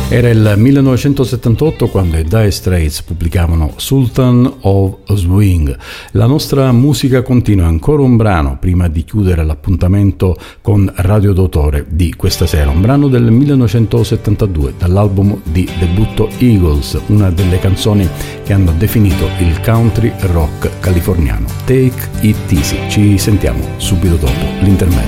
Era il 1978 quando i Dire Straits pubblicavano Sultan of Swing. La nostra musica continua, ancora un brano prima di chiudere l'appuntamento con Radio d'autore di questa sera, un brano del 1972 dall'album di debutto Eagles, una delle canzoni che hanno definito il country rock californiano. Take It Easy. Ci sentiamo subito dopo l'intermezzo.